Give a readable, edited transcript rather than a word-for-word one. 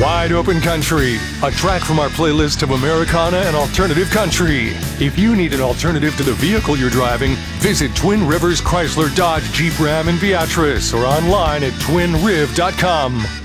Wide Open Country, a track from our playlist of Americana and alternative country. If you need an alternative to the vehicle you're driving, visit Twin Rivers Chrysler Dodge Jeep Ram in Beatrice or online at twinriv.com.